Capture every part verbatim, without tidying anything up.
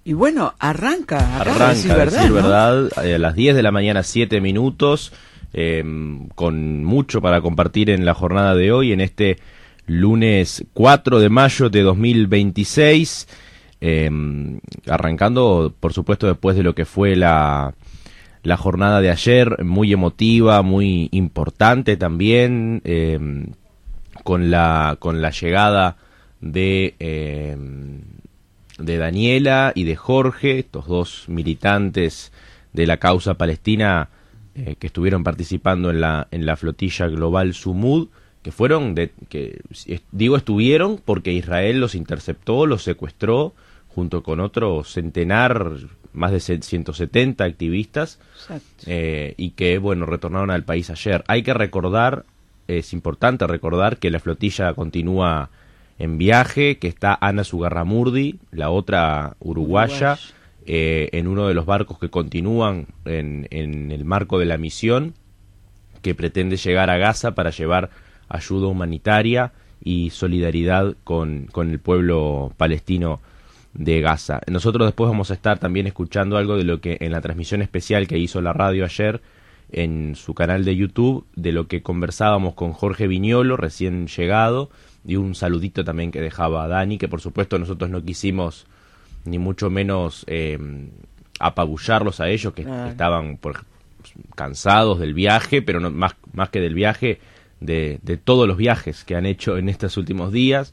Y bueno, arranca, arranca, a decir verdad, decir verdad ¿no? A las diez de la mañana, siete minutos, eh, con mucho para compartir en la jornada de hoy, en este lunes cuatro de mayo de dos mil veintiséis, eh, arrancando, por supuesto, después de lo que fue la, la jornada de ayer, muy emotiva, muy importante también, eh, con la, con la llegada de... Eh, de Daniela y de Jorge, estos dos militantes de la causa palestina eh, que estuvieron participando en la en la flotilla global Sumud, que fueron, de, que digo estuvieron porque Israel los interceptó, los secuestró, junto con otro centenar, más de ciento setenta activistas, eh, y que, bueno, retornaron al país ayer. Hay que recordar, es importante recordar que la flotilla continúa en viaje, que está Ana Sugarramurdi, la otra uruguaya, Uruguay. eh, en uno de los barcos que continúan en, en el marco de la misión que pretende llegar a Gaza para llevar ayuda humanitaria y solidaridad con, con el pueblo palestino de Gaza. Nosotros después vamos a estar también escuchando algo de lo que en la transmisión especial que hizo la radio ayer en su canal de YouTube, de lo que conversábamos con Jorge Viñolo, recién llegado, y un saludito también que dejaba a Dani, que por supuesto nosotros no quisimos ni mucho menos eh, apabullarlos a ellos, que ah. estaban por, cansados del viaje, pero no, más, más que del viaje, de, de todos los viajes que han hecho en estos últimos días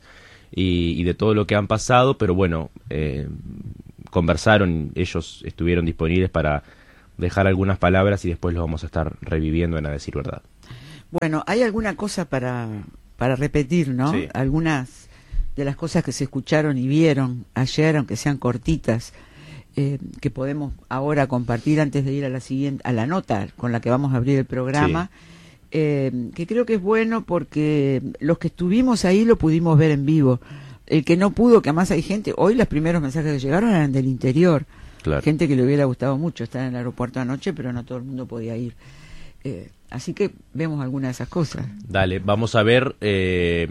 y, y de todo lo que han pasado, pero bueno, eh, conversaron, ellos estuvieron disponibles para dejar algunas palabras y después los vamos a estar reviviendo en A Decir Verdad. Bueno, ¿hay alguna cosa para... para repetir, ¿no? Sí. Algunas de las cosas que se escucharon y vieron ayer, aunque sean cortitas, eh, que podemos ahora compartir antes de ir a la siguiente, a la nota con la que vamos a abrir el programa, sí. eh, que creo que es bueno porque los que estuvimos ahí lo pudimos ver en vivo. El que no pudo, que además hay gente, hoy los primeros mensajes que llegaron eran del interior, claro. Gente que le hubiera gustado mucho estar en el aeropuerto anoche, pero no todo el mundo podía ir. Eh, Así que vemos algunas de esas cosas. Dale, vamos a ver eh,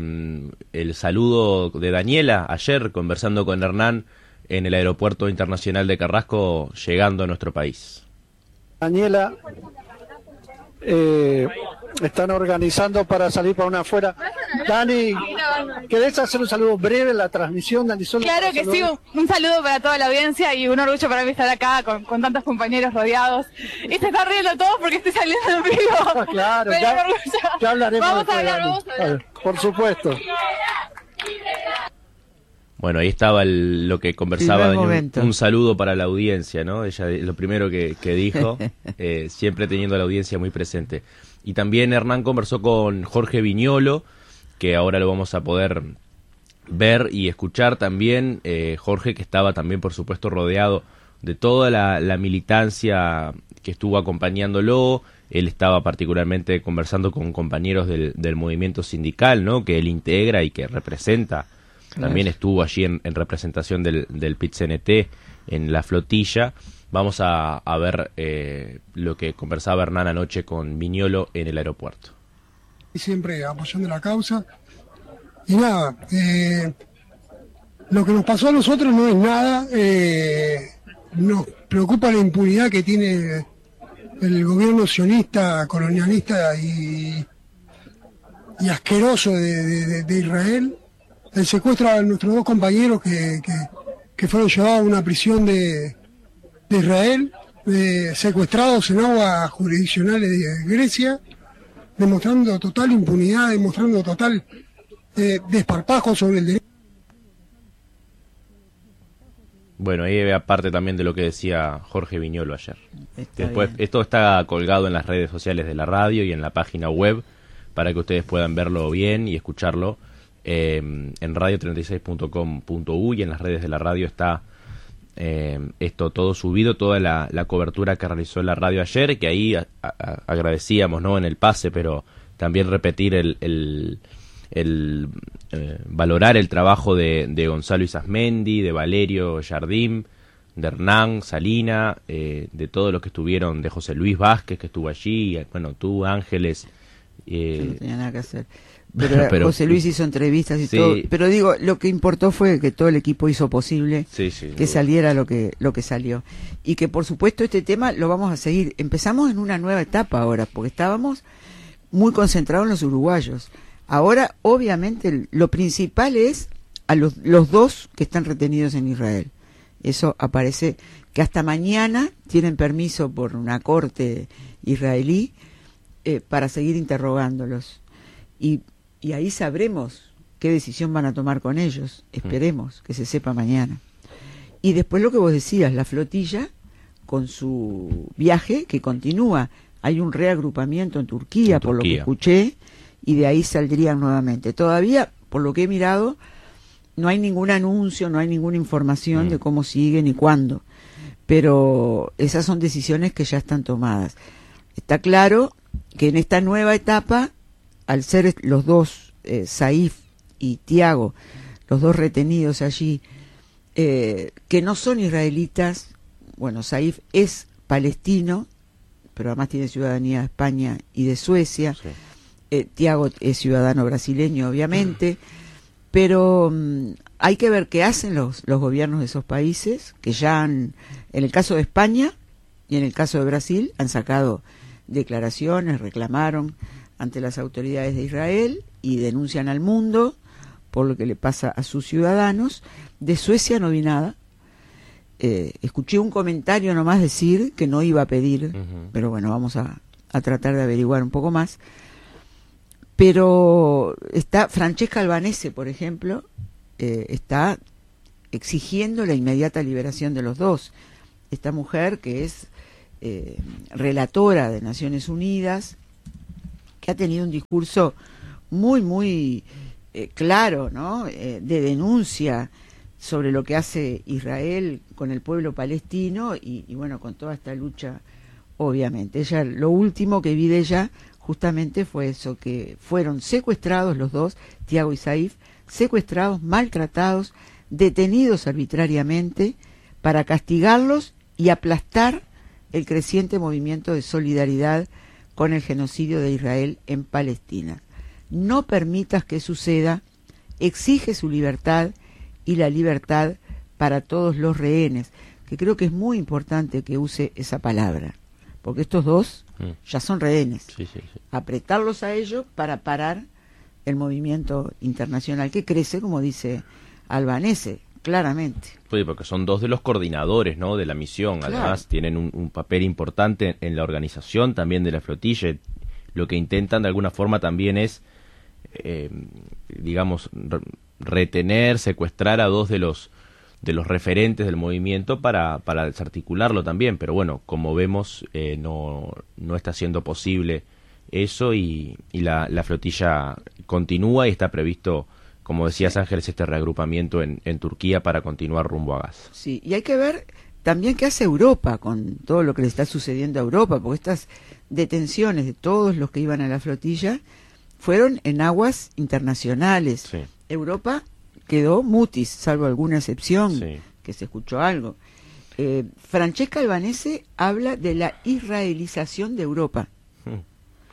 el saludo de Daniela ayer conversando con Hernán en el Aeropuerto Internacional de Carrasco, llegando a nuestro país. Daniela, eh, están organizando para salir para una afuera. Dani, ¿querés hacer un saludo breve en la transmisión, Dani? Solo claro que sí, un, un saludo para toda la audiencia y un orgullo para mí estar acá con, con tantos compañeros rodeados. Y se está riendo todos porque estoy saliendo en vivo. Claro, ya, ya hablaremos. Vamos a hablar, vamos a hablar. Por supuesto. Bueno, ahí estaba el, lo que conversaba, Dani, un, un saludo para la audiencia, ¿no? Ella, lo primero que, que dijo, eh, siempre teniendo a la audiencia muy presente. Y también Hernán conversó con Jorge Viñolo, que ahora lo vamos a poder ver y escuchar también. Eh, Jorge, que estaba también, por supuesto, rodeado de toda la, la militancia que estuvo acompañándolo. Él estaba particularmente conversando con compañeros del, del movimiento sindical, ¿no? Que él integra y que representa. Claro. También estuvo allí en, en representación del, del P I T C N T en la flotilla. Vamos a, a ver eh, lo que conversaba Hernán anoche con Viñolo en el aeropuerto. Siempre apoyando la causa. Y nada, eh, lo que nos pasó a nosotros no es nada. Eh, nos preocupa la impunidad que tiene el gobierno sionista, colonialista y, y asqueroso de, de, de Israel. El secuestro a nuestros dos compañeros que, que, que fueron llevados a una prisión de... de Israel, eh, secuestrados en aguas jurisdiccionales de Grecia, demostrando total impunidad, demostrando total eh, desparpajo sobre el derecho. Bueno, ahí había parte también de lo que decía Jorge Viñolo ayer. Está Después, bien. Esto está colgado en las redes sociales de la radio y en la página web para que ustedes puedan verlo bien y escucharlo eh, en radio treinta y seis punto com punto u, y en las redes de la radio está eh, esto todo subido, toda la, la cobertura que realizó la radio ayer, que ahí a, a, agradecíamos, ¿no?, en el pase, pero también repetir el, el, el eh, valorar el trabajo de, de Gonzalo Isasmendi, de Valerio Jardim, de Hernán Salina, eh, de todos los que estuvieron, de José Luis Vázquez, que estuvo allí, bueno, tú, Ángeles, Eh, no tenía nada que hacer. Pero, pero José Luis hizo entrevistas y sí. todo. Pero digo, lo que importó fue que todo el equipo hizo posible sí, sí, que no. saliera lo que lo que salió. Y que por supuesto este tema lo vamos a seguir. Empezamos en una nueva etapa ahora, porque estábamos muy concentrados en los uruguayos. Ahora, obviamente, lo principal es a los, los dos que están retenidos en Israel. Eso aparece, que hasta mañana tienen permiso por una corte israelí eh, para seguir interrogándolos. Y, y ahí sabremos qué decisión van a tomar con ellos. Esperemos que se sepa mañana. Y después lo que vos decías, la flotilla con su viaje que continúa. Hay un reagrupamiento en Turquía, en por Turquía. lo que escuché, y de ahí saldrían nuevamente. Todavía, por lo que he mirado, no hay ningún anuncio, no hay ninguna información mm. de cómo siguen y cuándo. Pero esas son decisiones que ya están tomadas. Está claro que en esta nueva etapa, al ser los dos, eh, Saif y Tiago, los dos retenidos allí, eh, que no son israelitas, bueno, Saif es palestino, pero además tiene ciudadanía de España y de Suecia. Sí. Eh, Tiago es ciudadano brasileño, obviamente, pero um, hay que ver qué hacen los, los gobiernos de esos países, que ya han, en el caso de España y en el caso de Brasil, han sacado declaraciones, reclamaron ante las autoridades de Israel y denuncian al mundo por lo que le pasa a sus ciudadanos. De Suecia no vi nada. Eh, escuché un comentario nomás decir que no iba a pedir, uh-huh. pero bueno, vamos a, a tratar de averiguar un poco más. Pero está Francesca Albanese, por ejemplo, eh, está exigiendo la inmediata liberación de los dos. Esta mujer que es eh, relatora de Naciones Unidas, que ha tenido un discurso muy, muy eh, claro, ¿no? Eh, de denuncia sobre lo que hace Israel con el pueblo palestino y, y bueno, con toda esta lucha, obviamente. Ella, lo último que vi de ella justamente fue eso, que fueron secuestrados los dos, Tiago y Saif, secuestrados, maltratados, detenidos arbitrariamente para castigarlos y aplastar el creciente movimiento de solidaridad con el genocidio de Israel en Palestina. No permitas que suceda, exige su libertad y la libertad para todos los rehenes, que creo que es muy importante que use esa palabra, porque estos dos mm. ya son rehenes. Sí, sí, sí. Apretarlos a ellos para parar el movimiento internacional que crece, como dice Albanese, claramente. Sí, porque son dos de los coordinadores, ¿no?, de la misión. Claro. Además tienen un, un papel importante en la organización también de la flotilla. Lo que intentan de alguna forma también es, eh, digamos, re retener, secuestrar a dos de los de los referentes del movimiento para, para desarticularlo también. Pero bueno, como vemos, eh, no, no está siendo posible eso y, y la, la flotilla continúa y está previsto, como decías, Ángeles, este reagrupamiento en, en Turquía para continuar rumbo a Gaza. Sí, y hay que ver también qué hace Europa con todo lo que le está sucediendo a Europa, porque estas detenciones de todos los que iban a la flotilla fueron en aguas internacionales. Sí. Europa quedó mutis, salvo alguna excepción, sí. que se escuchó algo. Eh, Francesca Albanese habla de la israelización de Europa. Hmm.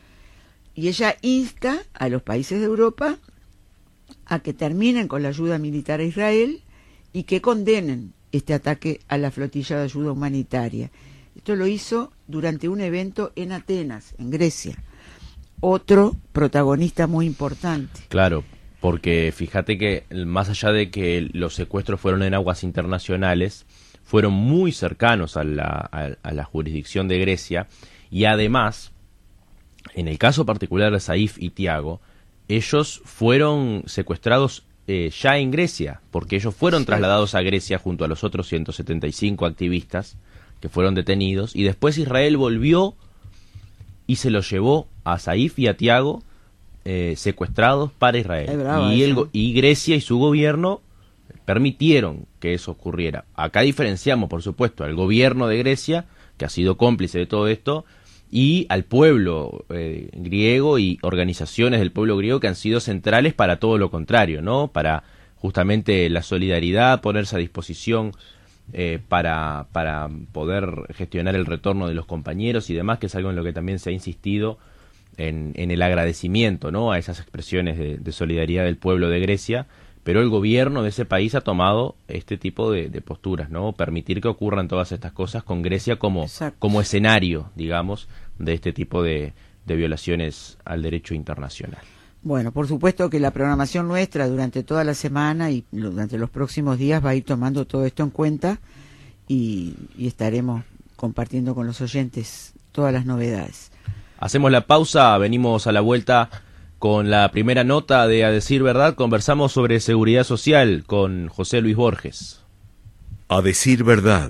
Y ella insta a los países de Europa a que terminen con la ayuda militar a Israel y que condenen este ataque a la flotilla de ayuda humanitaria. Esto lo hizo durante un evento en Atenas, en Grecia. Otro protagonista muy importante. Claro, porque fíjate que más allá de que los secuestros fueron en aguas internacionales, fueron muy cercanos a la, a, a la jurisdicción de Grecia y además, en el caso particular de Saif y Tiago, ellos fueron secuestrados eh, ya en Grecia, porque ellos fueron sí. trasladados a Grecia junto a los otros ciento setenta y cinco activistas que fueron detenidos, y después Israel volvió y se los llevó a Saif y a Tiago eh, secuestrados para Israel. Brava, y, el, y Grecia y su gobierno permitieron que eso ocurriera. Acá diferenciamos, por supuesto, al gobierno de Grecia, que ha sido cómplice de todo esto, y al pueblo eh, griego y organizaciones del pueblo griego que han sido centrales para todo lo contrario, ¿no? Para justamente la solidaridad, ponerse a disposición eh, para, para poder gestionar el retorno de los compañeros y demás, que es algo en lo que también se ha insistido en, en el agradecimiento, ¿no?, a esas expresiones de, de solidaridad del pueblo de Grecia, pero el gobierno de ese país ha tomado este tipo de, de posturas, ¿no?, permitir que ocurran todas estas cosas con Grecia como, como escenario, digamos, de este tipo de, de violaciones al derecho internacional. Bueno, por supuesto que la programación nuestra durante toda la semana y durante los próximos días va a ir tomando todo esto en cuenta y, y estaremos compartiendo con los oyentes todas las novedades. Hacemos la pausa, venimos a la vuelta con la primera nota de A Decir Verdad. Conversamos sobre seguridad social con José Luis Borges. A Decir Verdad.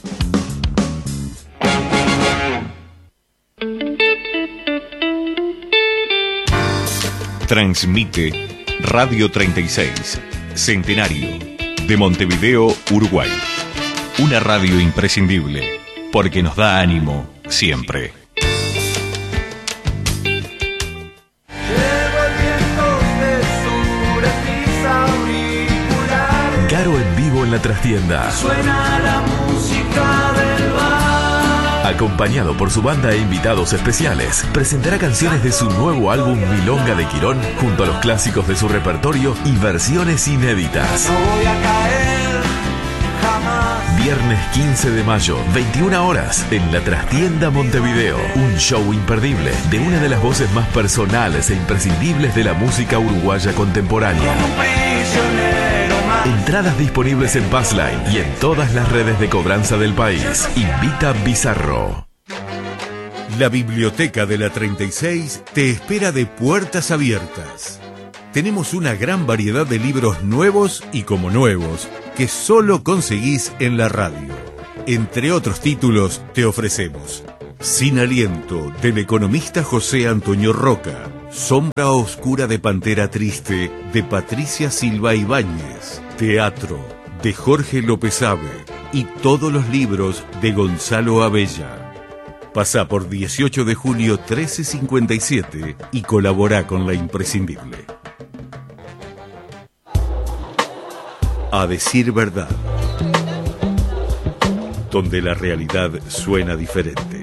Transmite Radio treinta y seis, Centenario, de Montevideo, Uruguay. Una radio imprescindible, porque nos da ánimo siempre. Caro en vivo en la trastienda. Suena la música del bar. Acompañado por su banda e invitados especiales, presentará canciones de su nuevo álbum Milonga de Quirón, junto a los clásicos de su repertorio y versiones inéditas. No voy a caer jamás. Viernes quince de mayo, veintiuna horas, en la Trastienda Montevideo. Un show imperdible de una de las voces más personales e imprescindibles de la música uruguaya contemporánea. Entradas disponibles en Passline y en todas las redes de cobranza del país. Invita Bizarro. La Biblioteca de la treinta y seis te espera de puertas abiertas. Tenemos una gran variedad de libros nuevos y como nuevos que solo conseguís en la radio. Entre otros títulos te ofrecemos Sin Aliento, del economista José Antonio Roca. Sombra Oscura de Pantera Triste, de Patricia Silva Ibáñez. Teatro, de Jorge López Abe. Y todos los libros de Gonzalo Abella. Pasá por dieciocho de julio trece cincuenta y siete y colabora con La Imprescindible. A Decir Verdad, donde la realidad suena diferente.